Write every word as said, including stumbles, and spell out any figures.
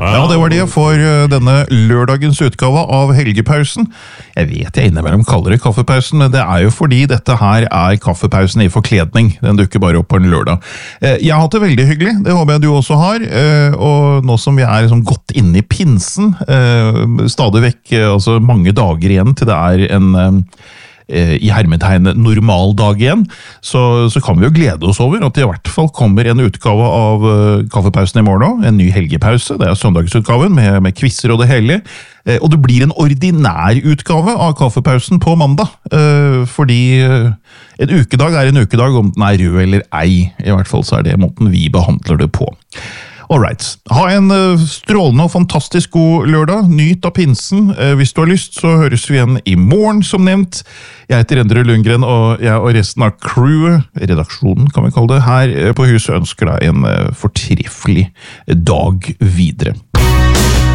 Ja, det var det for denne lørdagens utgave av Helgepausen. Jeg vet jeg innimellom kaller det kaffepausen, men det er jo fordi dette her er kaffepausen i forkledning. Den dukker bare opp på en lørdag. Jeg har hatt det veldig hyggelig, det håper jeg du også har. Og nå som vi er liksom godt inne i pinsen, stadig vekk altså mange dager igjen til det er en i hermetegn normal dag igjen, så, så kan vi jo glede oss over at det i hvert fall kommer en utgave av uh, kaffepausen i morgen, en ny helgepause, det er søndagsutgaven med, med quizzer og det hele, uh, og det blir en ordinær utgave av kaffepausen på mandag, uh, fordi uh, en ukedag er en ukedag om den er rød eller ei, i hvert fall så er det måten vi behandler det på. Alright, ha en uh, strålende og fantastisk god lørdag, nyt av pinsen, uh, hvis du har lyst så høres vi igjen i morgen som nevnt. Jeg heter Endre Lundgren og jeg og resten av crewet, redaksjonen kan vi kalle det, her på huset ønsker deg en uh, fortreffelig dag videre.